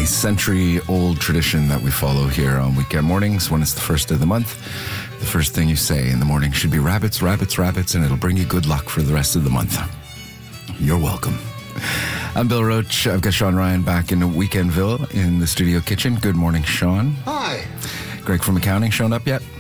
a century-old tradition that we follow here on weekend mornings when it's the first of the month. The first thing you say in the morning should be rabbits, rabbits, rabbits, and it'll bring you good luck for the rest of the month. You're welcome. I'm Bill Roach. I've got Sean Ryan back in Weekendville in the studio kitchen. Good morning, Sean. Hi. Greg from accounting shown up yet?